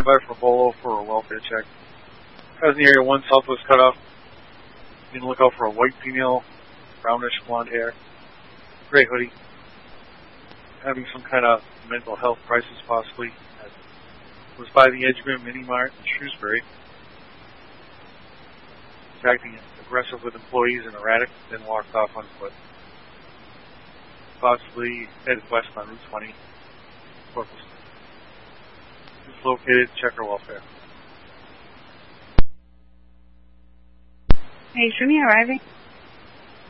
by for Bolo for a welfare check. I was in the area, one south was cut off. You can look out for a white female, brownish blonde hair, gray hoodie, having some kind of mental health crisis possibly. It was by the Edgegrim Mini Mart in Shrewsbury. Was acting aggressive with employees and erratic, then walked off on foot. Possibly headed west on Route 20. It's located, check her welfare. Hey, show me arriving.